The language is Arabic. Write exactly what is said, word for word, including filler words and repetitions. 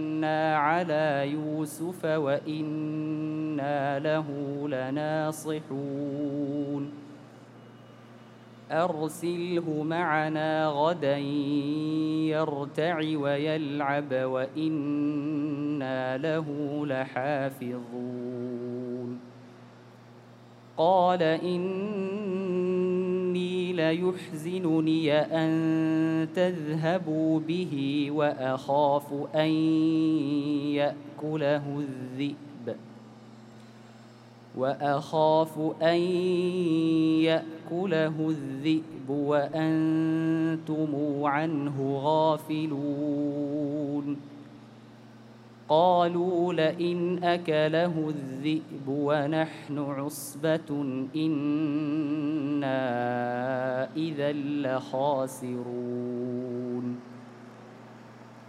إنا على يوسف وإنا له لناصحون أرسله معنا غدا يرتع ويلعب وإنا له لحافظون قال إني ليحزنني أن تذهبوا به وأخاف أن يأكله الذئب وأخاف أن يأكله الذئب وأنتم عنه غافلون قالوا لئن أكله الذئب ونحن عصبة إنا إذا لخاسرون